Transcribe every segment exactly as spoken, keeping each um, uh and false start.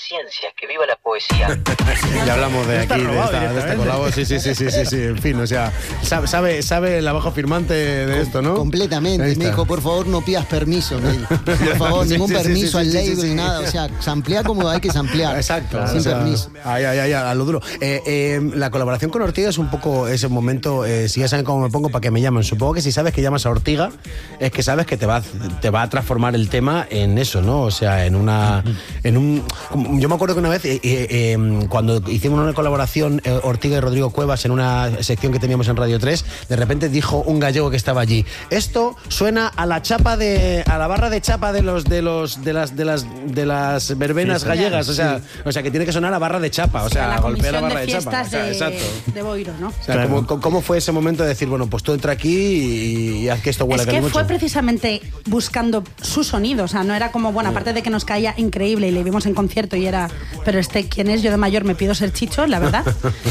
ciencia, que viva la poesía. Ya hablamos de aquí, de esta, de esta colabo. Sí, sí, sí, sí, sí, sí, en fin, o sea, sabe, sabe el abajo firmante de Com- esto, ¿no? Completamente. Me dijo, por favor, no pidas permiso. Me dijo. Por favor, Sí, ningún sí, sí, permiso sí, sí, al sí, label, sí, sí. nada. O sea, samplear como hay que samplear. Exacto. Sin o sea, permiso. Ay, ay, ay, a lo duro. Eh, eh, la colaboración con Ortiga es un poco ese momento, eh, si ya saben cómo me pongo, para que me llamen. Supongo que si sabes que llamas a Ortiga, es que sabes que te va, te va a transformar el tema en eso, ¿no? O sea, en una... en un Yo me acuerdo que una vez, eh, eh, cuando hicimos una colaboración, eh, Ortiga y Rodrigo Cuevas, en una sección que teníamos en Radio tres, de repente dijo un gallego que estaba allí: esto suena a la chapa de... a la barra de chapa de los de los de las de las de las verbenas Sí, gallegas, sí. o sea, o sea que tiene que sonar a barra de chapa, o sea, la golpear la comisión barra de de, chapa. fiestas O sea, de, exacto. de Boiro, ¿no? O sea, ¿cómo, cómo fue ese momento de decir, bueno, pues tú entra aquí y, y haz que esto huela Es que calimocho? fue precisamente buscando su sonido, o sea, no era como, bueno, aparte de que nos caía increíble y le vimos en concierto y era, pero este, ¿quién es? Yo de mayor me pido ser Chicho, la verdad.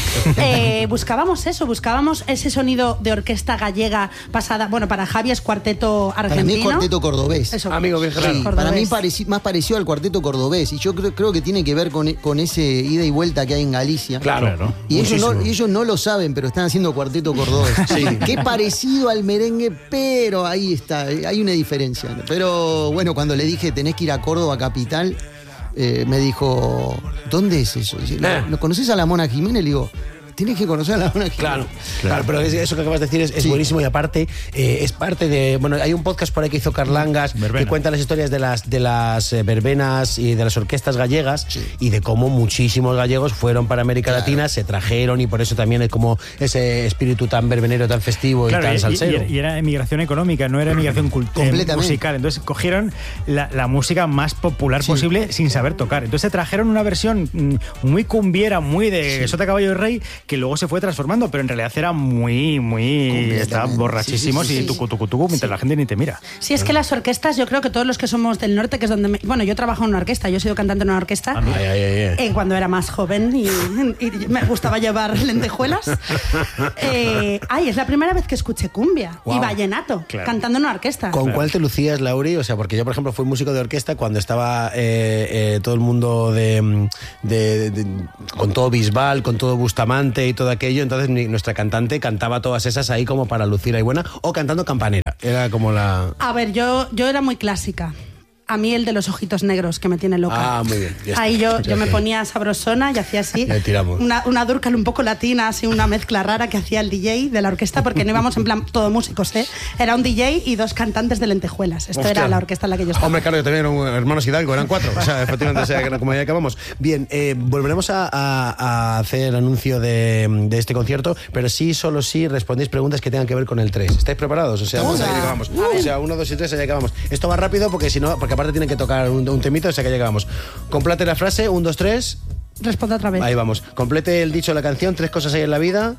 eh, buscábamos eso, buscábamos ese sonido de orquesta gallega pasada, bueno, para Javi es cuarteto argentino. Para mí es cuarteto cordobés. Eso, Amigo, bien Sí, claro. para mí Cordobés. pareci- más parecido al cuarteto cordobés. Y yo creo, creo que tiene que ver con, con ese ida y vuelta que hay en Galicia. Claro, Claro. Y ellos, no, muchísimo. y ellos no lo saben, pero están haciendo cuarteto cordobés. Que es parecido al merengue, pero ahí está, hay una diferencia. Pero bueno, cuando le dije tenés que ir a Córdoba capital, eh, me dijo, ¿dónde es eso? Dice, ¿Lo, Eh. ¿lo conoces a la Mona Jiménez? Le digo, tienes que conocer a la Mona Jiménez. Claro, claro, pero es- eso que acabas de decir es, es Sí. buenísimo y aparte eh, es parte de... Bueno, hay un podcast por ahí que hizo Carlangas Verbena. que cuenta las historias de las de las eh, verbenas y de las orquestas gallegas y de cómo muchísimos gallegos fueron para América Latina, se trajeron y por eso también es como ese espíritu tan verbenero, tan festivo Claro, y tan y, salsero. y- y era emigración económica, no era emigración cult- eh, Completamente. musical. Entonces cogieron la, la música más popular Sí. posible sin saber tocar. Entonces trajeron una versión mm, muy cumbiera, muy de Sota Caballo y Rey, que luego se fue transformando, pero en realidad era muy, muy... Completamente. Estaban borrachísimos Sí, sí, sí, y sí. tucu, tucu, tucu, mientras la gente ni te mira. Sí, es que las orquestas, yo creo que todos los que somos del norte, que es donde... me- bueno, yo trabajo en una orquesta, yo he sido cantante en una orquesta. Ah, mira. Ay, ay, ay, ay. eh, cuando era más joven y, y me gustaba llevar lentejuelas. Eh, ay, es la primera vez que escuché cumbia y Guau. vallenato Claro. cantando en una orquesta. ¿Con cuál te lucías, Lauri? O sea, porque yo, por ejemplo, fui músico de orquesta cuando estaba eh, eh, todo el mundo de, de- de- con todo Bisbal, con todo Bustamante y todo aquello. Entonces mi- nuestra cantante cantaba todas esas ahí como para lucir ahí buena o cantando campanera. Era como la... A ver, yo, yo era muy clásica. A mí el de los ojitos negros, que me tiene loca. Ah, muy bien, ya está. Ahí yo, Ya yo me está. ponía sabrosona y hacía así. Ya tiramos. Una, una Durcal un poco latina, así una mezcla rara que hacía el D J de la orquesta, porque no íbamos en plan todo músicos, ¿eh? Era un D J y dos cantantes de lentejuelas. Esto Hostia. era la orquesta en la que yo estaba. Hombre, claro, yo también eran hermanos Hidalgo, eran cuatro. O sea, efectivamente, o sea, que era como ya acabamos. Bien, eh, volveremos a, a- a hacer anuncio de, de este concierto, pero sí, solo sí respondéis preguntas que tengan que ver con el tres. ¿Estáis preparados? O sea, Vamos allá a- acabamos. a ver. O sea, uno, dos y tres, allá acabamos. Esto va rápido porque si no, porque aparte tienen que tocar un, un temito, o sea que allá acabamos. Complete la frase, un, dos, tres. Responde otra vez. Ahí vamos. Complete el dicho de la canción, tres cosas hay en la vida.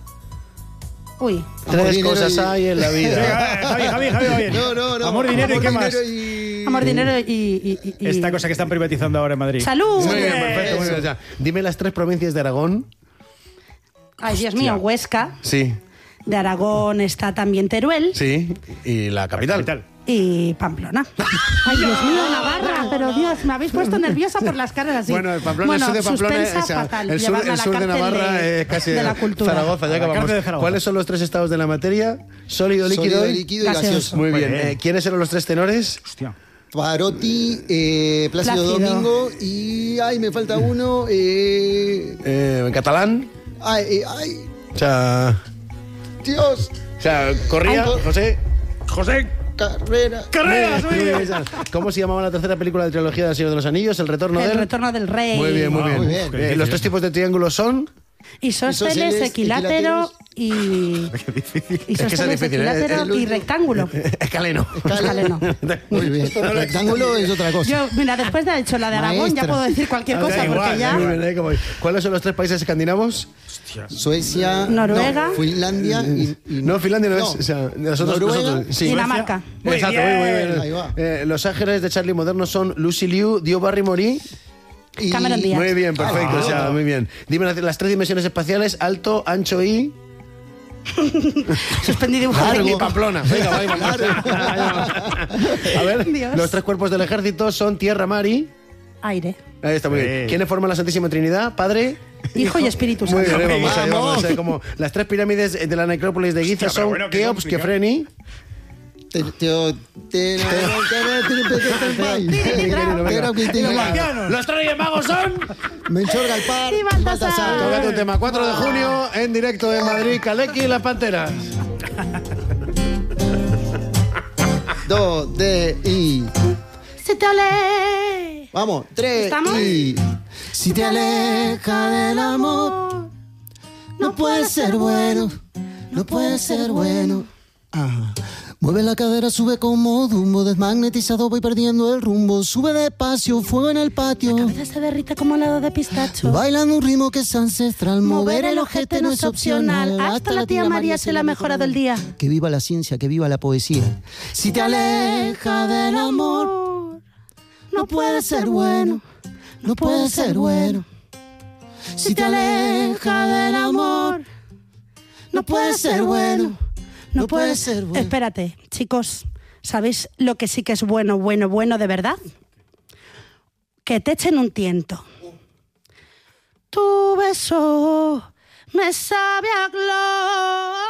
Uy. Amor, Tres dinero cosas y- hay en la vida. Venga, Javi, Javi, Javi, Javi. No, no, no. Amor, dinero y qué más. dinero y- Amor, dinero y... y- y- y- Esta cosa que están privatizando ahora en Madrid. ¡Salud! Muy bien, perfecto, muy bien. O sea, dime las tres provincias de Aragón. Ay, Dios mío, Huesca. Sí, De Aragón está también Teruel. sí. Y la capital. Capital. Y Pamplona. Ay, Dios mío, Navarra. Pero Dios, me habéis puesto nerviosa por las caras así. Bueno, el Pamplona, Bueno, el sur de Pamplona, suspensa o sea, fatal. el sur, Llevarla a el la sur de cárcel Navarra de- es casi de la cultura. Zaragoza, ya A la acabamos. cárcel de Zaragoza. ¿Cuáles son los tres estados de la materia? Sólido, líquido, Sólido, y... líquido y gaseoso. gaseoso. Muy Muy bien. bien. Eh, ¿Quiénes eran los tres tenores? Hostia. Parotti, eh, Plácido, Plácido. Domingo y. Ay, me falta uno. Eh, Eh, en catalán. ay, eh, ay, O sea, Dios. o sea Corría, Ay, José. José. Carrera. Carreras, Muy bien, esa. ¿Cómo se llamaba la tercera película de trilogía del Señor de los Anillos? El retorno El del... retorno del rey. Muy bien, muy Wow, bien. muy bien. Eh, Qué difícil los tres eso. tipos de triángulos son... Isósceles, Isósceles, equilátero y... Es que es Isósceles, difícil, ¿eh? equilátero El- y rectángulo. Escaleno. Escaleno. Muy bien. Rectángulo es otra cosa. Yo, mira, después de haber hecho la de Aragón, Maestra. ya puedo decir cualquier Da cosa, igual, porque ya... muy bien, eh, como- ¿Cuáles son los tres países escandinavos? Suecia. Noruega. no, Finlandia y. y- No, Finlandia no, no. es. O sea, nosotros, Noruega. nosotros sí. Dinamarca. Muy Exacto, bien. muy, muy bien. Ahí va. Eh, los ángeles de Charlie Moderno son Lucy Liu, Dio Barrymore. y- Cameron Díaz. Muy bien, perfecto. Ah, o sea, no. muy bien. Dime las, las tres dimensiones espaciales: alto, ancho y. Suspendí dibujado. Largo. Y Pamplona. Venga, va, ahí vamos. A ver, Dios. los tres cuerpos del ejército son tierra, mar y. Aire. Ahí está, muy bien. Sí. ¿Quiénes forman la Santísima Trinidad? Padre... Hijo y Espíritu Muy Santo. bien, vamos, ahí, ¡Vamos! vamos, ahí, como las tres pirámides de la necrópolis de Giza Hostia, pero son bueno, qué Keops, complicado. Kefreni... Te- te- te- Los marcianos. Los Reyes Magos son... Melchor Galpar Y Baltasar. Tócate un tema. cuatro de junio, en directo de Madrid, Kaleki y las Panteras. Do, de, y. Se te ole. Vamos, tres ¿Estamos? y. Si te aleja del amor, no puede ser bueno, no puede ser bueno. Ah. Mueve la cadera, sube como Dumbo, desmagnetizado voy perdiendo el rumbo. Sube despacio, fuego en el patio. La cabeza se derrite como helado de pistacho. Bailando un ritmo que es ancestral. Mover el ojete no es opcional. Hasta la tía María se le ha mejorado el día. Que viva la ciencia, que viva la poesía. Si te aleja del amor, no puede ser bueno, no puede ser bueno. Si te aleja del amor, no puede ser bueno, no puede ser bueno. Espérate, chicos, ¿sabéis lo que sí que es bueno, bueno, bueno de verdad? Que te echen un tiento. Tu beso me sabe a gloria.